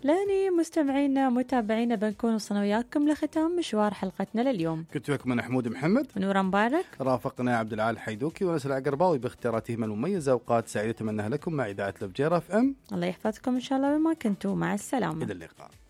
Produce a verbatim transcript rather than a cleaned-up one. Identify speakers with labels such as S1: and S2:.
S1: لاني مستمعينا متابعينا بنكون وصلنا وياكم لختام مشوار حلقتنا لليوم.
S2: كنت وياكم من حمود محمد
S1: ونورا مبارك،
S2: رافقنا عبد العال حيدوكي ونسل العقرباوي باختياراتهم المميزة. أوقات سعيدة تمناها لكم مع إذاعة الفجيرة اف ام.
S1: الله يحفظكم إن شاء الله بما كنتوا. مع السلامة،
S2: إلى اللقاء.